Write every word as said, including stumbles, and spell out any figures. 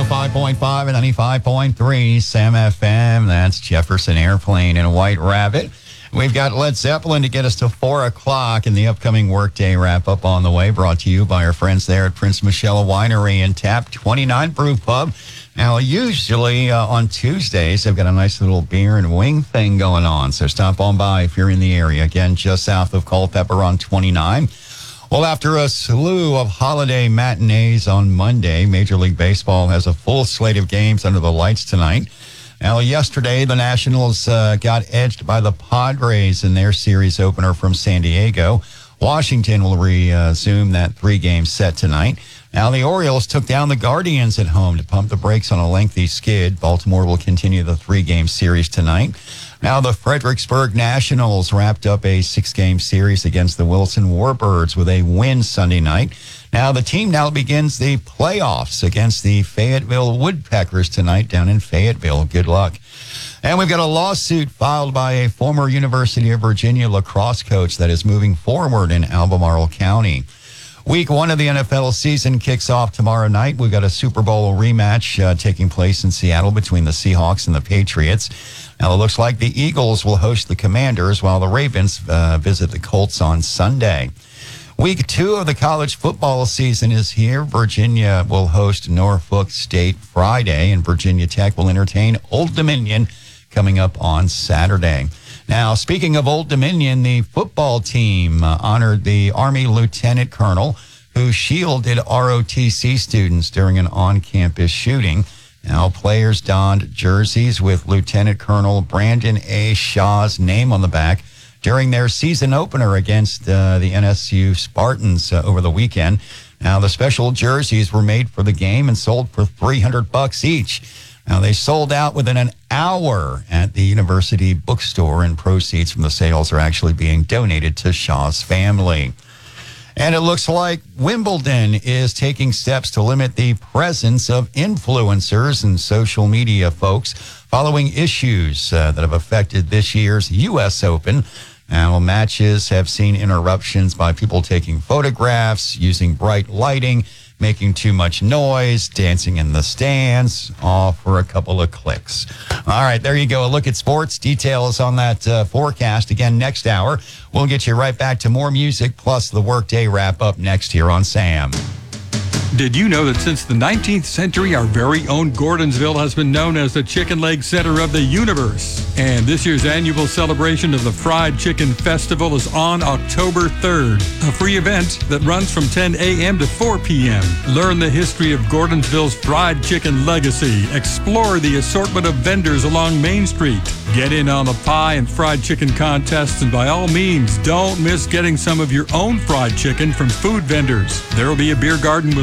oh five point five and ninety-five point three Sam F M. That's Jefferson Airplane and White Rabbit. We've got Led Zeppelin to get us to four o'clock in the upcoming Workday Wrap-Up on the way, brought to you by our friends there at Prince Michelle Winery and Tap twenty-nine Brew Pub. Now, usually uh, on Tuesdays, they've got a nice little beer and wing thing going on, so stop on by if you're in the area. Again, just south of Culpeper on twenty-nine. Well, after a slew of holiday matinees on Monday, Major League Baseball has a full slate of games under the lights tonight. Now, yesterday, the Nationals uh, got edged by the Padres in their series opener from San Diego. Washington will resume that three-game set tonight. Now, the Orioles took down the Guardians at home to pump the brakes on a lengthy skid. Baltimore will continue the three-game series tonight. Now, the Fredericksburg Nationals wrapped up a six-game series against the Wilson Warbirds with a win Sunday night. Now, the team now begins the playoffs against the Fayetteville Woodpeckers tonight down in Fayetteville. Good luck. And we've got a lawsuit filed by a former University of Virginia lacrosse coach that is moving forward in Albemarle County. Week one of the N F L season kicks off tomorrow night. We've got a Super Bowl rematch uh, taking place in Seattle between the Seahawks and the Patriots. Now, it looks like the Eagles will host the Commanders while the Ravens uh, visit the Colts on Sunday. Week two of the college football season is here. Virginia will host Norfolk State Friday, and Virginia Tech will entertain Old Dominion coming up on Saturday. Now, speaking of Old Dominion, the football team uh, honored the Army Lieutenant Colonel who shielded R O T C students during an on-campus shooting. Now, players donned jerseys with Lieutenant Colonel Brandon A. Shaw's name on the back during their season opener against uh, the N S U Spartans uh, over the weekend. Now, the special jerseys were made for the game and sold for three hundred bucks each. Now, they sold out within an hour at the university bookstore, and proceeds from the sales are actually being donated to Shaw's family. And it looks like Wimbledon is taking steps to limit the presence of influencers and social media folks following issues uh, that have affected this year's U S Open. Now, matches have seen interruptions by people taking photographs, using bright lighting, making too much noise, dancing in the stands, all for a couple of clicks. All right, there you go. A look at sports. Details on that uh, forecast. Again, next hour, we'll get you right back to more music, plus the Workday Wrap-Up next here on Sam. Did you know that since the nineteenth century, our very own Gordonsville has been known as the chicken leg center of the universe? And this year's annual celebration of the Fried Chicken Festival is on October third, a free event that runs from ten a.m. to four p.m. Learn the history of Gordonsville's fried chicken legacy. Explore the assortment of vendors along Main Street. Get in on the pie and fried chicken contests, and by all means, don't miss getting some of your own fried chicken from food vendors. There will be a beer garden with